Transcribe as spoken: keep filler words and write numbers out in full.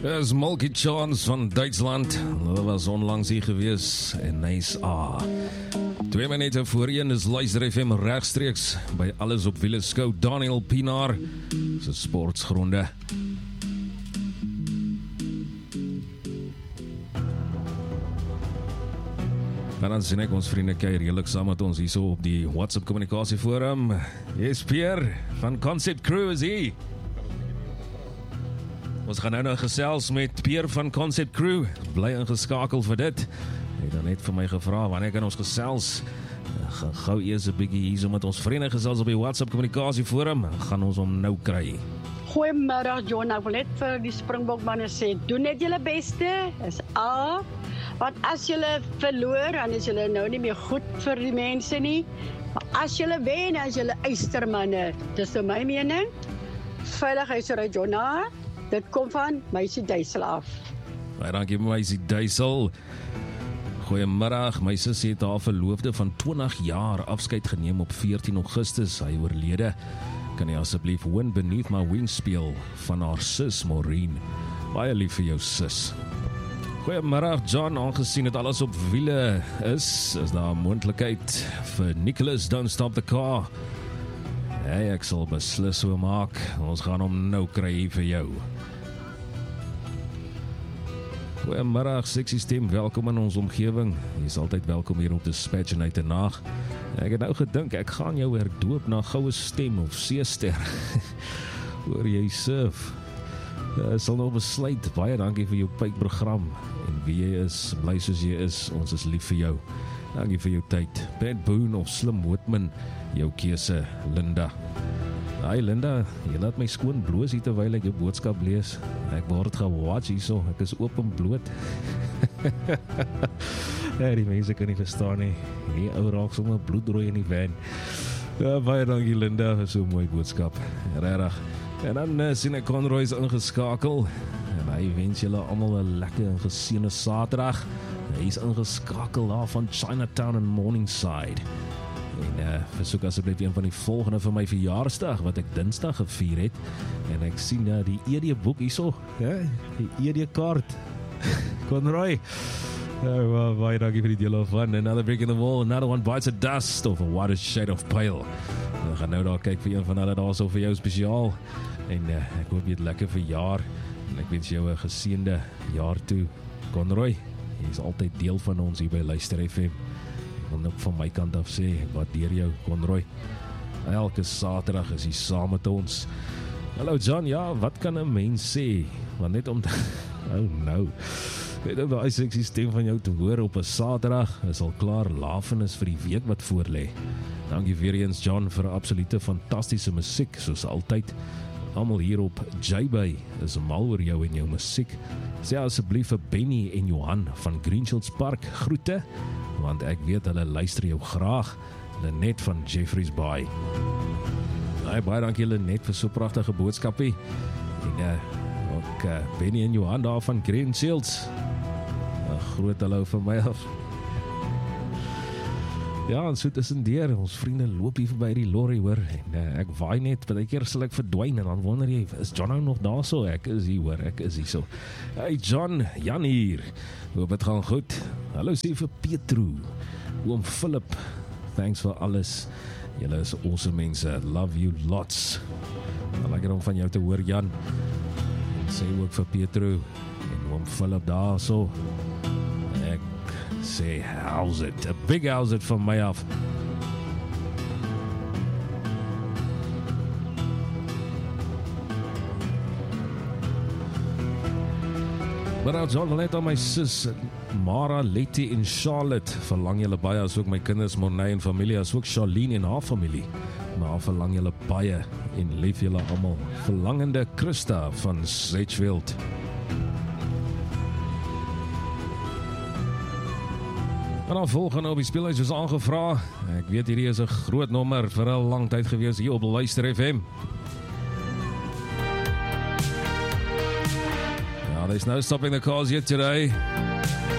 Dis Milky Chance van Duitsland. Hulle was onlangs hier gewees en Nice A. Twee minute voor een is Luister F M regstreeks by Alles op Wiele Skou Daniel Pienaar se sportsgronde. En dan sien ek ons vriende kuier heerlik saam met ons hierso op die WhatsApp kommunikasieforum. Yes, Pierre van Concept Crew is hier. Ons gaan nou nou gesels met Pierre van Concept Crew. Bly ingeskakel vir dit. Hy het dan net vir my gevra wanneer kan ons gesels? Gaan gou eers 'n bietjie hier so met ons vriende gesels op die WhatsApp kommunikasieforum. Gaan ons hom nou kry. Goeiemiddag John, ek wil net vir die Springbokmanne sê, doen net julle beste, is al. Want as julle verloor, dan is julle nou nie meer goed vir die mense nie. Maar as julle wen, as julle eystermanne, dis nou my mening. Veiligheidsraad Jonna, dit kom van Meisie Duisel af. Baie dankie Meisie Duisel. Goeiemiddag, my sussie het haar verloofde van twintig jaar afskeid geneem op veertien Augustus, hy oorlede. Kan jy asseblief Wind Beneath My Wings speel van haar sis Maureen. Baie lief vir jou sis. Goeiemiddag John, aangesien het alles op wiele is, is daar 'n moontlikheid vir Nicholas Don't Stop the Car. Hey, ek sal beslis so maak, ons gaan hom nou kry hier vir jou. Goeiemiddag, sexy stem, welkom in ons omgewing. Jy is altyd welkom hier op Dispatch en uit de naag. Ek het nou gedink, ek gaan jou herdoop na goue stem of seester. Hoor jy surf. Ek sal nou besluit, baie dankie vir jou pypprogram. En wie jy is, bly soos jy is, ons is lief vir jou. Dankie vir jou tyd. Bad Boone of Slim Woodman, jou keuse, Linda. Hi Linda, jy laat my skoon bloos hier terwyl ek jou boodskap lees. Ek word gewatch hierso, ek is oop en bloot. Ja, die mense kan nie verstaan nie. Die ou raak sommer bloedrooi in die van. Ja, baie dankie Linda, vir so 'n mooi boodskap. Regtig. En dan uh, sien ek Conroy is ingeskakel. En hy wens julle almal 'n lekker en geseënde Saterdag. Hy is ingeskakel daar van Chinatown en Morningside. En uh, versoek asseblief een van die volgende vir my verjaarsdag, wat ek Dinsdag gevier het. En ek sien uh, die E D-boek hierso, ja, die E D-kaart. Conroy, uh, well, baie dankie vir die deel van. Another brick in the wall, another one bites the dust of a whiter shade of pale. Ek gaan nou daar kyk vir een van hulle daar so vir jou spesiaal. En uh, ek hoop jy het lekker verjaar. En ek wens jou 'n geseënde jaar toe. Conroy, jy is altyd deel van ons hier by Luister F M. Ek wil ook van my kant af sê, ek waardeer jou, Conroy. Elke Saterdag is hy saam met ons. Hallo John, ja, wat kan 'n mens sê? Want net om te... Oh no. Net om die sexy stem van jou te hoor op 'n Saterdag, is al klaar lafenis vir die week wat voor lê. Dankie weer eens John vir 'n absolute fantastiese musiek, soos altyd. Almal hier op J-Bay is mal oor jou en jou musiek. Sê asseblief vir Benny en Johan van Greenshields Park groete, want ek weet hulle luister jou graag. Lenet van Jeffreys Bay. Hey, baie dankie Lenet vir so pragtige boodskapie. En uh, ook uh, Benny en Johan daar van Greenshields. 'n Groot hallo van my af. Ja, en so tussendeur, ons vriende loop hier verby die lorry, hoor, en uh, ek waai net, baie keer sal ek verdwyn, en dan wonder jy, is John nou nog daar so? Ek is hier, hoor, ek is hier so. Hey John, Jan hier, hoop het gaan goed. Hallo sê vir Petro, oom Philip, thanks vir alles, julle is awesome mense, love you lots. Lekker om van jou te hoor, Jan, en sê ook vir Petro, en oom Philip daar so, ek sê, how's it? A big how's it van my af. Maar nou, John, net aan my sis, Mara, Letty en Charlotte, verlang julle baie, as ook my kinders, Mornay en familie, as ook Charlene en haar familie, maar verlang julle baie, en lief julle allemaal, verlangende Christa van Sedgefield. En dan volgende op die speelhuis is aangevra. Ek weet hierdie is 'n groot nommer vir 'n lang tyd gewees hier op Luister F M. Ja, there's no stopping the cars yet today.